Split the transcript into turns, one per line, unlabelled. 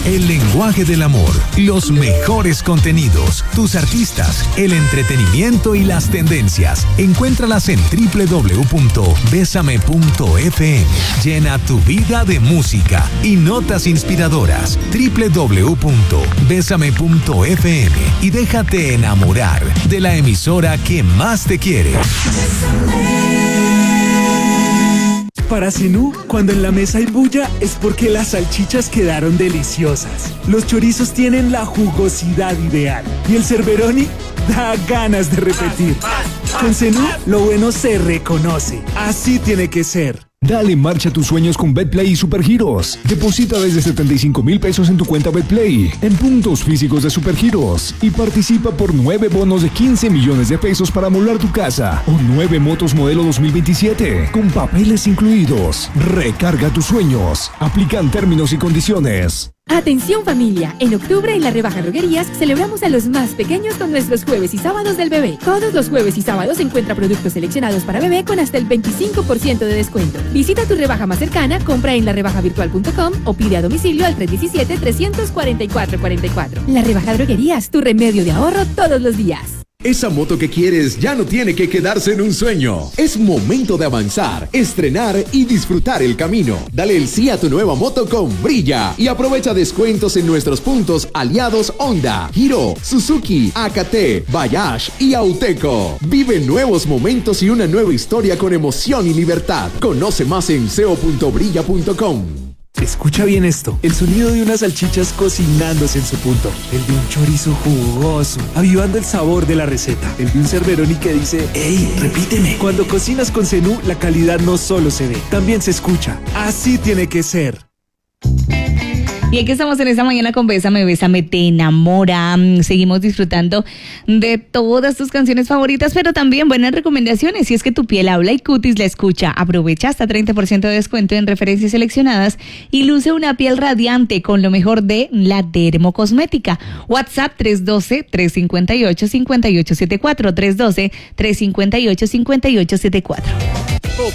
el lenguaje del amor, los mejores contenidos, tus artistas, el entretenimiento y las tendencias. Encuéntralas en www.besame.fm. Llena tu vida de música y notas inspiradoras. www.besame.fm y déjate enamorar de la emisora que más te quiere.
Para Zenú, cuando en la mesa hay bulla es porque las salchichas quedaron deliciosas. Los chorizos tienen la jugosidad ideal y el Cerberoni da ganas de repetir. Con Zenú, lo bueno se reconoce. Así tiene que ser.
Dale marcha a tus sueños con Betplay y Supergiros. Deposita desde 75,000 pesos en tu cuenta Betplay, en puntos físicos de Supergiros, y participa por 9 bonos de 15 millones de pesos para amolar tu casa, o 9 motos modelo 2027, con papeles incluidos. Recarga tus sueños. Aplican términos y condiciones.
Atención familia, en octubre en la rebaja droguerías celebramos a los más pequeños con nuestros jueves y sábados del bebé. Todos los jueves y sábados encuentra productos seleccionados para bebé con hasta el 25% de descuento. Visita tu rebaja más cercana, compra en larebajavirtual.com o pide a domicilio al 317-344-44. La rebaja droguerías, tu remedio de ahorro todos los días.
Esa moto que quieres ya no tiene que quedarse en un sueño. Es momento de avanzar, estrenar y disfrutar el camino. Dale el sí a tu nueva moto con Brilla y aprovecha descuentos en nuestros puntos aliados Honda, Hiro, Suzuki, AKT, Bayash y Auteco. Vive nuevos momentos y una nueva historia con emoción y libertad. Conoce más en seo.brilla.com.
Escucha bien esto, el sonido de unas salchichas cocinándose en su punto, el de un chorizo jugoso, avivando el sabor de la receta, el de un Cerberoni que dice, ¡ey, repíteme! Cuando cocinas con Zenú, la calidad no solo se ve, también se escucha. Así tiene que ser.
Y aquí estamos en esta mañana con Bésame, Bésame, te enamora. Seguimos disfrutando de todas tus canciones favoritas, pero también buenas recomendaciones. Si es que tu piel habla y Cutis la escucha, aprovecha hasta 30% de descuento en referencias seleccionadas y luce una piel radiante con lo mejor de la dermocosmética. WhatsApp 312-358-5874, 312-358-5874.